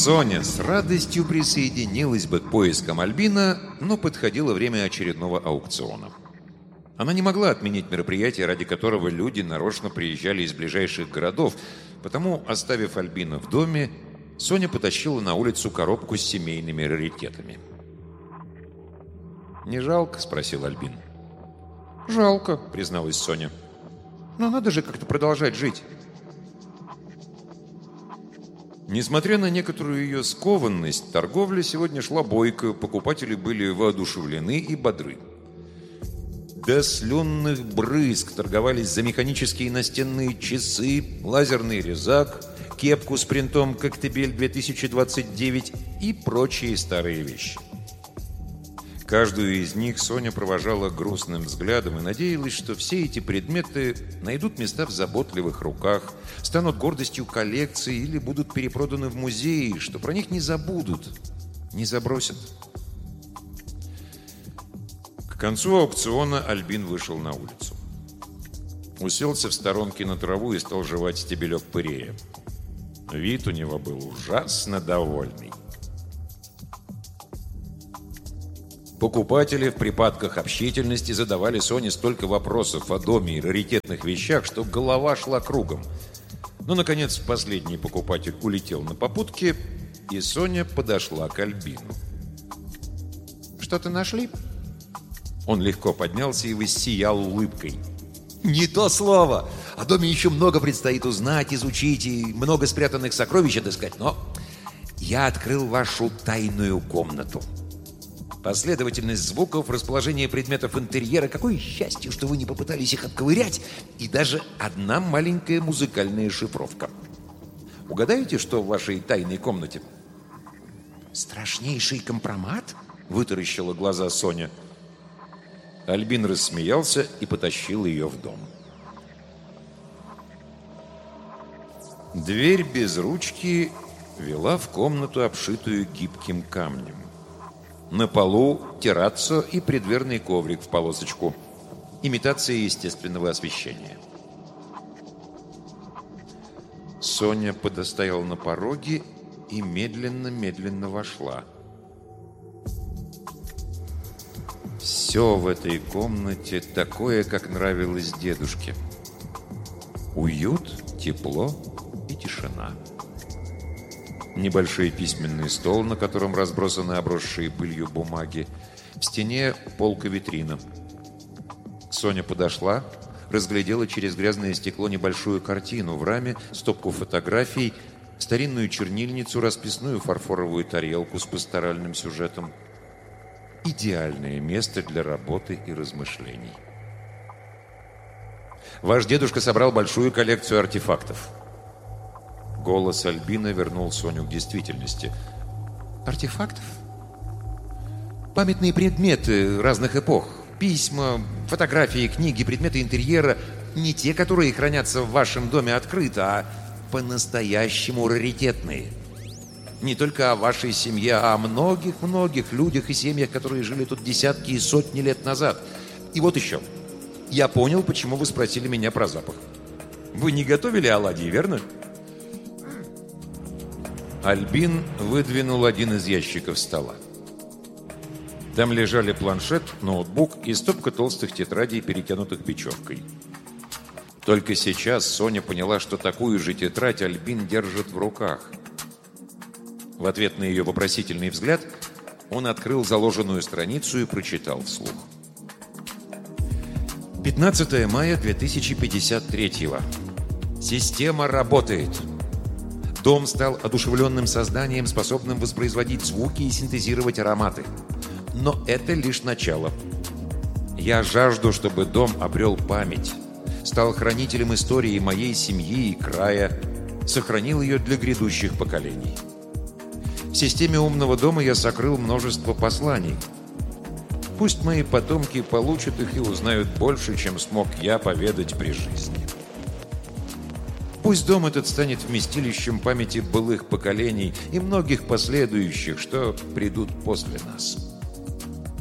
Соня с радостью присоединилась бы к поискам Альбина, но подходило время очередного аукциона. Она не могла отменить мероприятие, ради которого люди нарочно приезжали из ближайших городов, потому, оставив Альбина в доме, Соня потащила на улицу коробку с семейными раритетами. «Не жалко?» – спросил Альбин. «Жалко», – призналась Соня. «Но надо же как-то продолжать жить». Несмотря на некоторую ее скованность, торговля сегодня шла бойко, покупатели были воодушевлены и бодры. До слюнных брызг торговались за механические настенные часы, лазерный резак, кепку с принтом «Коктебель 2029» и прочие старые вещи. Каждую из них Соня провожала грустным взглядом и надеялась, что все эти предметы найдут места в заботливых руках, станут гордостью коллекции или будут перепроданы в музеи, что про них не забудут, не забросят. К концу аукциона Альбин вышел на улицу. Уселся в сторонке на траву и стал жевать стебелек пырея. Вид у него был ужасно довольный. Покупатели в припадках общительности задавали Соне столько вопросов о доме и раритетных вещах, что голова шла кругом. Но, наконец, последний покупатель улетел на попутке, и Соня подошла к Альбину. «Что-то нашли?» Он легко поднялся и воссиял улыбкой. «Не то слово! О доме еще много предстоит узнать, изучить и много спрятанных сокровищ отыскать, но я открыл вашу тайную комнату. Последовательность звуков, расположение предметов интерьера. Какое счастье, что вы не попытались их отковырять. И даже одна маленькая музыкальная шифровка. Угадаете, что в вашей тайной комнате?» «Страшнейший компромат?» — вытаращила глаза Соня. Альбин рассмеялся и потащил ее в дом. Дверь без ручки вела в комнату, обшитую гибким камнем. На полу терраццо и предверный коврик в полосочку. Имитация естественного освещения. Соня подостояла на пороге и медленно-медленно вошла. Все в этой комнате такое, как нравилось дедушке. Уют, тепло и тишина. Небольшой письменный стол, на котором разбросаны обросшие пылью бумаги. В стене полка-витрина. Соня подошла, разглядела через грязное стекло небольшую картину в раме, стопку фотографий, старинную чернильницу, расписную фарфоровую тарелку с пасторальным сюжетом. Идеальное место для работы и размышлений. «Ваш дедушка собрал большую коллекцию артефактов». Голос Альбина вернул Соню к действительности. «Артефактов?» «Памятные предметы разных эпох. Письма, фотографии, книги, предметы интерьера. Не те, которые хранятся в вашем доме открыто, а по-настоящему раритетные. Не только о вашей семье, а о многих-многих людях и семьях, которые жили тут десятки и сотни лет назад. И вот еще. Я понял, почему вы спросили меня про запах. Вы не готовили оладьи, верно?» Альбин выдвинул один из ящиков стола. Там лежали планшет, ноутбук и стопка толстых тетрадей, перетянутых бечевкой. Только сейчас Соня поняла, что такую же тетрадь Альбин держит в руках. В ответ на ее вопросительный взгляд он открыл заложенную страницу и прочитал вслух. 15 мая 2053-го. Система работает. Дом стал одушевленным созданием, способным воспроизводить звуки и синтезировать ароматы. Но это лишь начало. Я жажду, чтобы дом обрел память, стал хранителем истории моей семьи и края, сохранил ее для грядущих поколений. В системе умного дома я сокрыл множество посланий. Пусть мои потомки получат их и узнают больше, чем смог я поведать при жизни. Пусть дом этот станет вместилищем памяти былых поколений и многих последующих, что придут после нас.